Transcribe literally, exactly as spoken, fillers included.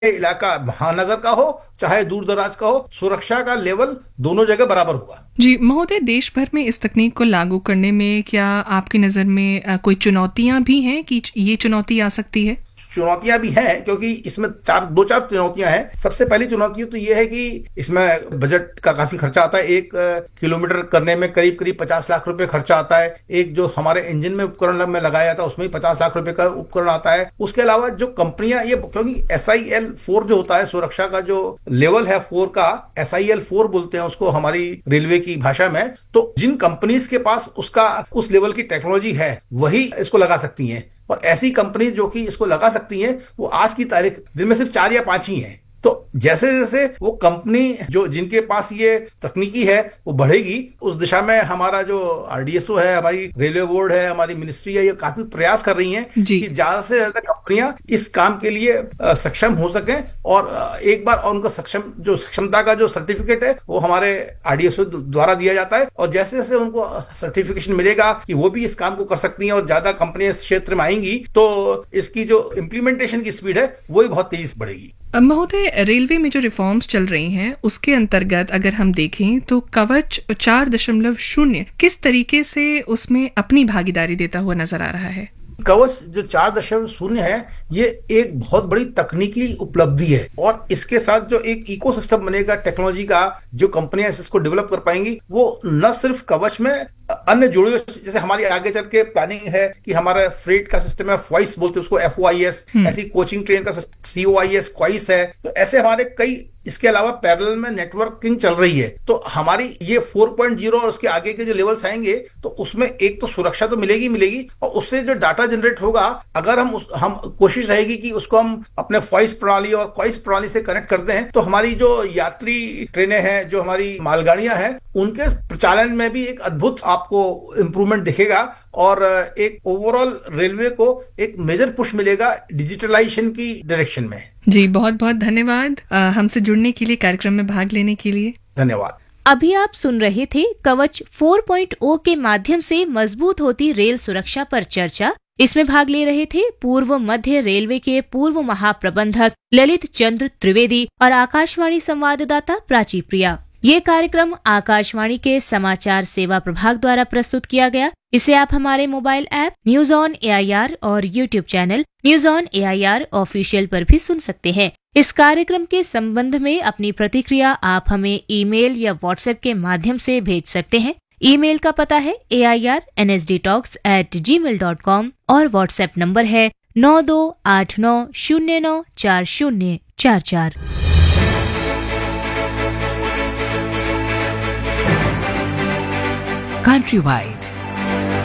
इलाका महानगर का हो चाहे दूर दराज का हो, सुरक्षा का लेवल दोनों जगह बराबर होगा। जी महोदय, देश भर में इस तकनीक को लागू करने में क्या आपकी नज़र में आ, कोई चुनौतियां भी हैं कि ये चुनौती आ सकती है? चुनौतियां भी हैं, क्योंकि इसमें चार दो चार चुनौतियां हैं। सबसे पहली चुनौती तो ये है कि इसमें बजट का काफी खर्चा आता है। एक किलोमीटर करने में करीब करीब पचास लाख रुपए खर्चा आता है। एक जो हमारे इंजन में उपकरण में लगाया जाता है उसमें भी पचास लाख रुपए का उपकरण आता है। उसके अलावा जो कंपनियां ये, क्योंकि एस आई एल फोर जो होता है, सुरक्षा का जो लेवल है फोर का, एस आई एल फोर बोलते हैं उसको हमारी रेलवे की भाषा में। तो जिन कंपनीज के पास उसका उस लेवल की टेक्नोलॉजी है वही इसको लगा सकती हैं, और ऐसी कंपनी जो कि इसको लगा सकती हैं वो आज की तारीख दिन में सिर्फ चार या पांच ही हैं। तो जैसे जैसे वो कंपनी जो जिनके पास ये तकनीकी है वो बढ़ेगी, उस दिशा में हमारा जो आर डी एस ओ है, हमारी रेलवे बोर्ड है, हमारी मिनिस्ट्री है, ये काफी प्रयास कर रही हैं कि ज्यादा से ज्यादा कंपनियां इस काम के लिए सक्षम हो सकें। और एक बार उनका सक्षम जो सक्षमता का जो सर्टिफिकेट है वो हमारे आर डी एस ओ द्वारा दिया जाता है, और जैसे जैसे उनको सर्टिफिकेशन मिलेगा कि वो भी इस काम को कर सकती हैं और ज्यादा कंपनियां इस क्षेत्र में आएंगी, तो इसकी जो इम्प्लीमेंटेशन की स्पीड है वो भी बहुत तेजी से बढ़ेगी। महोदय, रेलवे में जो रिफॉर्म्स चल रही हैं उसके अंतर्गत अगर हम देखें तो कवच चार दशमलव शून्य किस तरीके से उसमें अपनी भागीदारी देता हुआ नजर आ रहा है? कवच जो चार दशमलव शून्य है ये एक बहुत बड़ी तकनीकी उपलब्धि है, और इसके साथ जो एक इकोसिस्टम बनेगा टेक्नोलॉजी का, जो कंपनियां इसको डेवलप कर पाएंगी, वो न सिर्फ कवच में अन्य जुड़े हुए, जैसे हमारी आगे चल के प्लानिंग है कि हमारा फ्रेट का सिस्टम है, फ्वाइस बोलते हैं उसको, एफ ओ आई एस, ऐसी कोचिंग ट्रेन का सी ओ आई एस क्वाइस है। तो ऐसे हमारे कई, इसके अलावा पैरेलल में नेटवर्किंग चल रही है। तो हमारी ये फोर पॉइंट ज़ीरो और उसके आगे के जो लेवल्स आएंगे तो उसमें एक तो सुरक्षा तो मिलेगी मिलेगी और उससे जो डाटा जनरेट होगा, अगर हम उस, हम कोशिश रहेगी कि उसको हम अपने वॉइस प्रणाली और क्वाइस प्रणाली से कनेक्ट करते हैं, तो हमारी जो यात्री ट्रेनें हैं, जो हमारी मालगाड़ियां हैं, उनके प्रचालन में भी एक अद्भुत आपको इंप्रूवमेंट दिखेगा, और एक ओवरऑल रेलवे को एक मेजर पुश मिलेगा डिजिटलाइजेशन की डायरेक्शन में। जी बहुत बहुत धन्यवाद हमसे जुड़ने के लिए, कार्यक्रम में भाग लेने के लिए धन्यवाद। अभी आप सुन रहे थे कवच फोर पॉइंट ओ के माध्यम से मजबूत होती रेल सुरक्षा पर चर्चा। इसमें भाग ले रहे थे पूर्व मध्य रेलवे के पूर्व महाप्रबंधक ललित चंद्र त्रिवेदी और आकाशवाणी संवाददाता प्राची प्रिया। ये कार्यक्रम आकाशवाणी के समाचार सेवा प्रभाग द्वारा प्रस्तुत किया गया। इसे आप हमारे mobile app news on A I R और YouTube channel news on A I R official पर भी सुन सकते हैं। इस कार्यक्रम के संबंध में अपनी प्रतिक्रिया आप हमें ईमेल या व्हाट्सएप के माध्यम से भेज सकते हैं। ईमेल का पता है ए I R N S D talks eight ji mail dot com और व्हाट्सएप नंबर है नौ दो आठ नौ शून्य नौ चार शून्य चार चार। Countrywide